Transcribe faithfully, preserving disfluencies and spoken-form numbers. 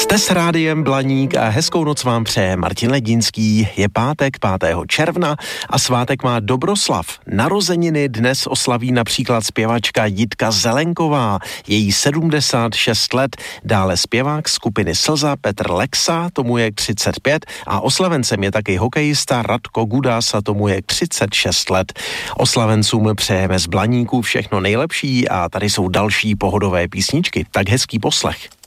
Jste s rádiem Blaník a hezkou noc vám přeje Martin Ledínský. Je pátek pátého června a svátek má Dobroslav. Narozeniny dnes oslaví například zpěvačka Jitka Zelenková, její sedmdesát šest let, dále zpěvák skupiny Slza Petr Lexa, tomu je třicet pět a oslavencem je taky hokejista Radko Gudas a tomu je třicet šest let. Oslavencům přejeme z Blaníku všechno nejlepší a tady jsou další pohodové písničky, tak hezký poslech.